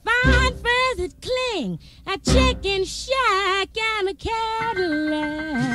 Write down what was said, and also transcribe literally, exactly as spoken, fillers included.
fine furs that cling, a chicken shack and a Cadillac.